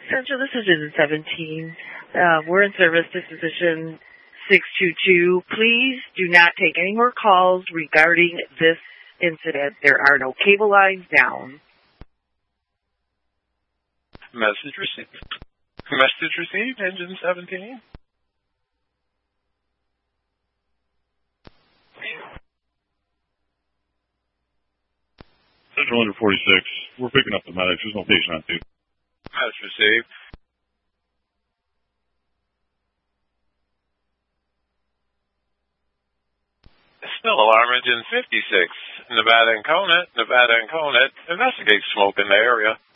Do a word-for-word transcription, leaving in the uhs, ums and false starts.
Central, this is Engine seventeen. Uh, we're in service. This is Position six two two. Please do not take any more calls regarding this incident. There are no cable lines down. Message received. Message received, Engine seventeen. Central under forty-six. We're picking up the medics. There's no patient on duty. Message received. Still alarm engine fifty-six. Nevada and Conant. Nevada and Conant. Investigate smoke in the area.